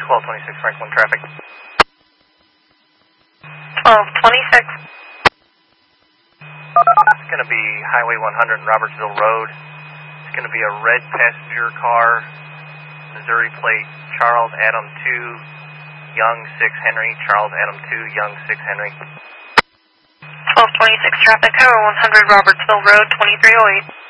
1226 Franklin traffic. 1226. It's going to be Highway 100 and Robertsville Road. It's going to be a red passenger car, Missouri plate, Charles Adam 2, Young 6 Henry, Charles Adam 2, Young 6 Henry. 1226 traffic, Highway 100 Robertsville Road, 2308.